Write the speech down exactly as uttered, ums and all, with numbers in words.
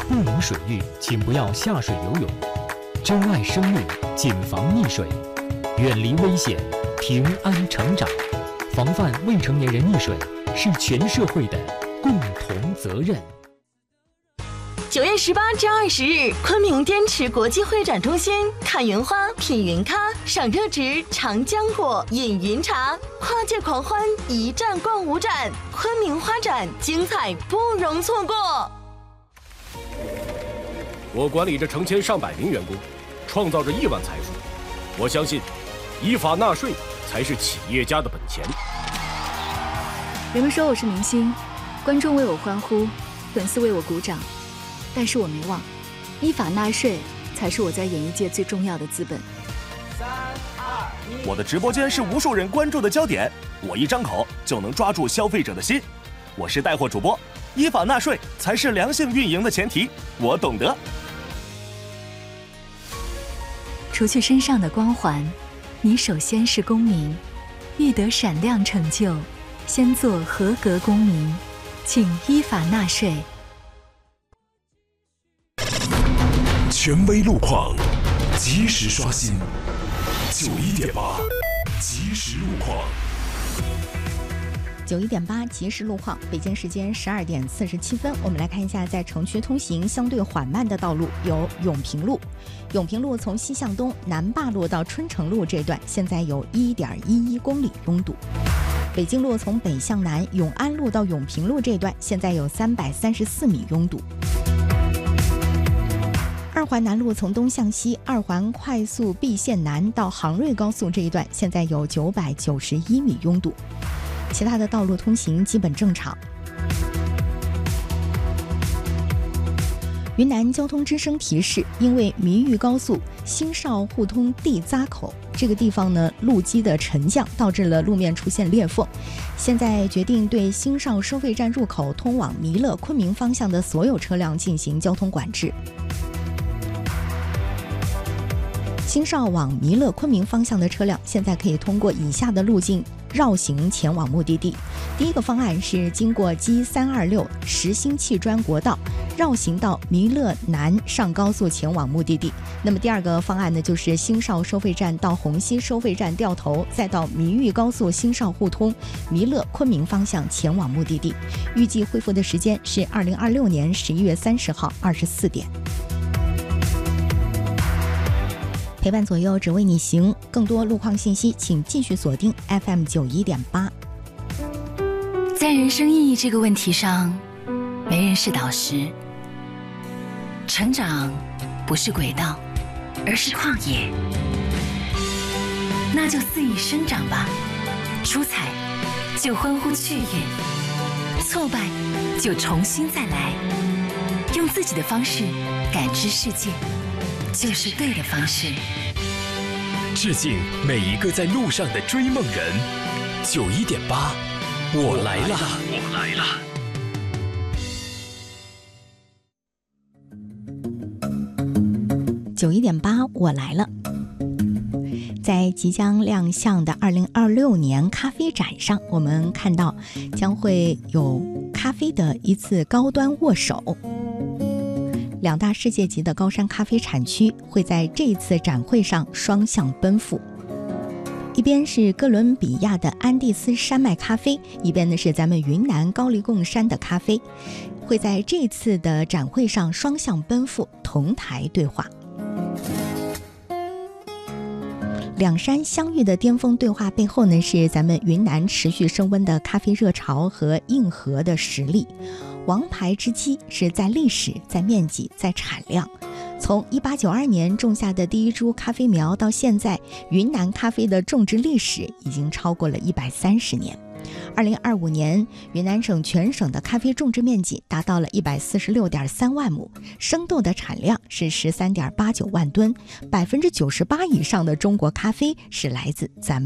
不明水域请不要下水游泳，珍爱生命，谨防溺水，远离危险，平安成长。防范未成年人溺水是全社会的共同责任。 九月十八至二十日，昆明滇池国际会展中心，看云花，品云咖，赏热植，尝浆果，饮云茶，跨界狂欢，一站逛五展，昆明花展精彩不容错过。 我管理着成千上百名员工，创造着亿万财富。我相信，依法纳税才是企业家的本钱。 人们说我是明星，观众为我欢呼，粉丝为我鼓掌。但是我没忘，依法纳税才是我在演艺界最重要的资本。 三二一，我的直播间是无数人关注的焦点，我一张口就能抓住消费者的心。我是带货主播，依法纳税才是良性运营的前提，我懂得。 除去身上的光环，你首先是公民，欲得闪亮成就，先做合格公民，请依法纳税。 权威路况，及时刷新。九一点八，即时路况。 九一点八即时路况，北京时间十二点四十七分，我们来看一下在城区通行相对缓慢的道路有永平路，永平路从西向东南坝路到春城路这段现在有一点一一公里拥堵。北京路从北向南永安路到永平路这段现在有三百三十四米拥堵。二环南路从东向西二环快速 B 线南到杭瑞高速这一段现在有九百九十一米拥堵，其他的道路通行基本正常。云南交通之声提示，因为弥豫高速新邵互通地匝口这个地方呢，路基的沉降导致了路面出现裂缝，现在决定对新邵收费站入口通往弥勒、昆明方向的所有车辆进行交通管制。新邵往弥勒、昆明方向的车辆现在可以通过以下的路径绕行前往目的地。第一个方案是经过 G 三二六实兴砌砖国道绕行到弥勒南上高速前往目的地。那么第二个方案呢，就是新邵收费站到虹溪收费站掉头，再到弥豫高速新邵互通弥勒、昆明方向前往目的地。预计恢复的时间是二零二六年十一月三十号二十四点。陪伴左右，只为你行。更多路况信息，请继续锁定 F M 九一点八。 在人生意义这个问题上，没人是导师。成长不是轨道，而是旷野。那就肆意生长吧，出彩就欢呼雀跃，挫败就重新再来，用自己的方式感知世界。就是对的方式。 致敬每一个在路上的追梦人。九一点八，我来了，我来了。九一点八，我来了。在即将亮相的二零二六年咖啡展上，我们看到将会有咖啡的一次高端握手。两大世界级的高山咖啡产区会在这一次展会上双向奔赴，一边是哥伦比亚的安第斯山脉咖啡，一边呢是咱们云南高黎贡山的咖啡，会在这次的展会上双向奔赴，同台对话。两山相遇的巅峰对话背后呢，是咱们云南持续升温的咖啡热潮和硬核的实力。王牌之基是在历史、在面积、在产量。从一八九二年种下的第一株咖啡苗到现在，云南咖啡的种植历史已经超过了一百三十年。二零二五年，云南省全省的咖啡种植面积达到了一百四十六点三万亩，生豆的产量是十三点八九万吨，百分之九十八以上的中国咖啡是来自咱们